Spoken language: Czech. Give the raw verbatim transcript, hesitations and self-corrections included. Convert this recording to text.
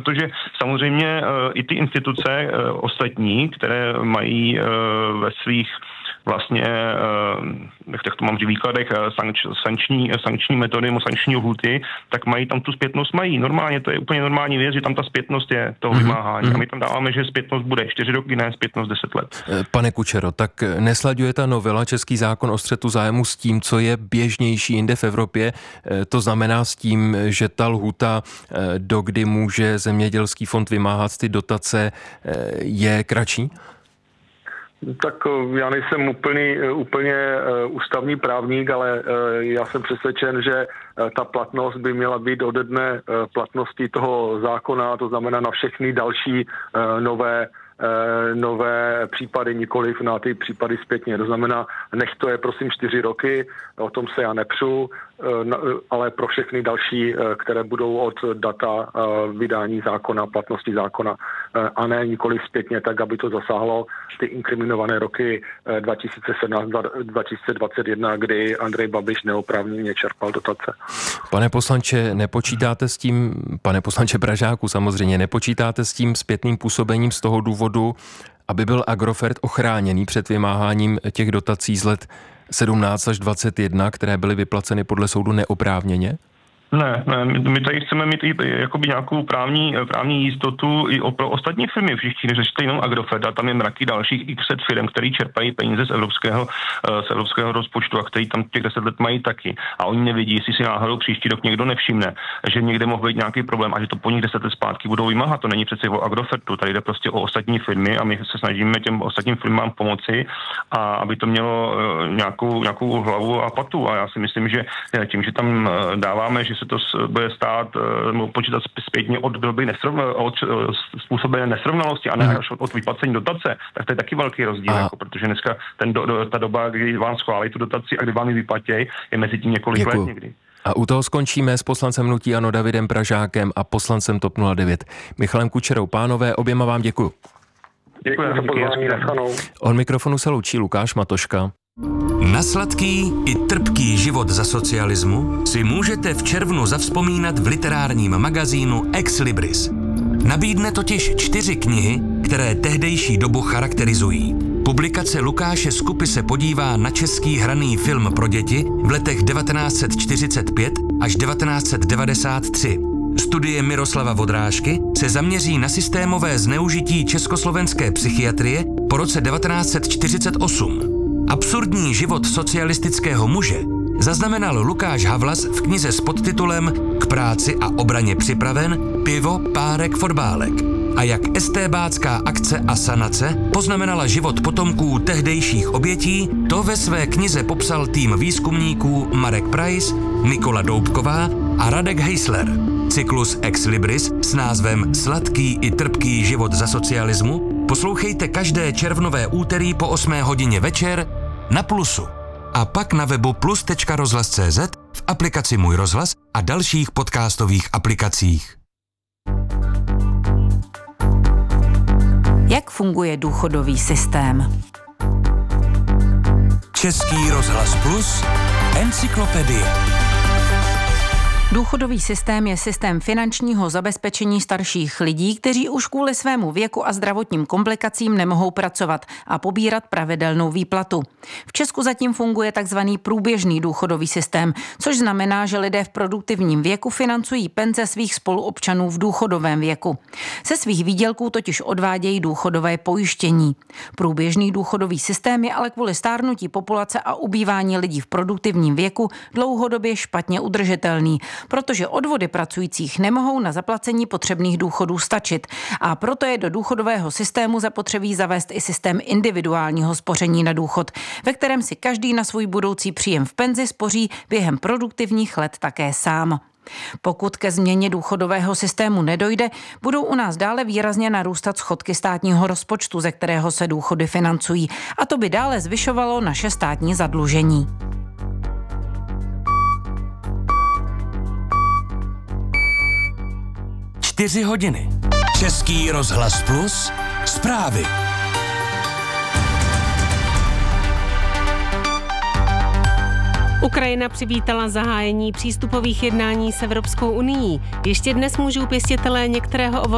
protože samozřejmě i ty instituce ostatní, které mají ve svých vlastně, jak to mám v výkladech, sankč, sankční, sankční metody, sankční lhůty, tak mají tam tu zpětnost, mají. Normálně, to je úplně normální věc, že tam ta zpětnost je toho vymáhání. Mm-hmm. A my tam dáváme, že zpětnost bude čtyři roky, ne zpětnost deset let. Pane Kučero, tak neslaďuje ta novela český zákon o střetu zájmu s tím, co je běžnější jinde v Evropě? To znamená s tím, že ta lhůta, do kdy může zemědělský fond vymáhat ty dotace, je kratší? Tak já nejsem úplný, úplně ústavní právník, ale já jsem přesvědčen, že ta platnost by měla být ode dne platnosti toho zákona, to znamená na všechny další nové nové případy, nikoliv na ty případy zpětně. To znamená, nech to je prosím čtyři roky, o tom se já nepřu, ale pro všechny další, které budou od data vydání zákona, platnosti zákona, a ne nikoliv zpětně, tak aby to zasáhlo ty inkriminované roky dva tisíce sedmnáct dva tisíce dvacet jedna, kdy Andrej Babiš neoprávněně čerpal dotace. Pane poslanče, nepočítáte s tím, pane poslanče Pražáku, samozřejmě, nepočítáte s tím zpětným působením z toho důvodu, aby byl Agrofert ochráněný před vymáháním těch dotací z let sedmnáct až dvacet jedna, které byly vyplaceny podle soudu neoprávněně? Ne, ne, my tady chceme mít i jakoby nějakou právní, právní jistotu i pro ostatní firmy. Všichni neřešte jenom Agrofert, a tam je mraky dalších x set firm, který čerpají peníze z evropského, z evropského rozpočtu a který tam těch deset let mají taky. A oni nevidí, jestli si náhodou příští rok někdo nevšimne, že někde mohl být nějaký problém a že to po nich deset let zpátky budou vymáhat. To není přece o Agrofertu, tady jde prostě o ostatní firmy a my se snažíme těm ostatním firmám pomoci, a aby to mělo nějakou, nějakou hlavu a patu. A já si myslím, že tím, že tam dáváme, že se to bude stát, nebo počítat zpětně od doby nesrovna, od způsobené nesrovnalosti a ne až od vyplacení dotace, tak to je taky velký rozdíl, jako, protože dneska ten do, do, ta doba, kdy vám schválí tu dotaci a kdy vám ji vyplatějí, je mezi tím několik Děkuju. let někdy. A u toho skončíme s poslancem hnutí ANO Davidem Pražákem a poslancem TOP nula devět Michalem Kučerou. Pánové, oběma vám děkuju. Děkuji za pozvání, naschanou. Od mikrofonu se loučí Lukáš Matoška. Na sladký i trpký život za socialismu si můžete v červnu zavzpomínat v literárním magazínu Ex Libris. Nabídne totiž čtyři knihy, které tehdejší dobu charakterizují. Publikace Lukáše Skupy se podívá na český hraný film pro děti v letech devatenáct set čtyřicet pět až devatenáct set devadesát tři. Studie Miroslava Vodrážky se zaměří na systémové zneužití československé psychiatrie po roce devatenáct set čtyřicet osm. Absurdní život socialistického muže zaznamenal Lukáš Havlas v knize s podtitulem K práci a obraně připraven, pivo, párek, fotbálek. A jak estébácká akce a sanace poznamenala život potomků tehdejších obětí, to ve své knize popsal tým výzkumníků Marek Preiss, Nikola Doubková a Radek Heisler. Cyklus Ex Libris s názvem Sladký i trpký život za socialismu poslouchejte každé červnové úterý po osmé hodině večer na Plusu. A pak na webu plus tečka rozhlas tečka cé zet, v aplikaci Můj rozhlas a dalších podcastových aplikacích. Jak funguje důchodový systém? Český rozhlas Plus, encyklopedie. Důchodový systém je systém finančního zabezpečení starších lidí, kteří už kvůli svému věku a zdravotním komplikacím nemohou pracovat a pobírat pravidelnou výplatu. V Česku zatím funguje takzvaný průběžný důchodový systém, což znamená, že lidé v produktivním věku financují penze svých spoluobčanů v důchodovém věku. Se svých výdělků totiž odvádějí důchodové pojištění. Průběžný důchodový systém je ale kvůli stárnutí populace a ubývání lidí v produktivním věku dlouhodobě špatně udržitelný, protože odvody pracujících nemohou na zaplacení potřebných důchodů stačit a proto je do důchodového systému zapotřebí zavést i systém individuálního spoření na důchod, ve kterém si každý na svůj budoucí příjem v penzi spoří během produktivních let také sám. Pokud ke změně důchodového systému nedojde, budou u nás dále výrazně narůstat schodky státního rozpočtu, ze kterého se důchody financují, a to by dále zvyšovalo naše státní zadlužení. Čtyři hodiny. Český rozhlas Plus, zprávy. Ukrajina přivítala zahájení přístupových jednání s Evropskou unií. Ještě dnes můžou pěstitelé některého ovoce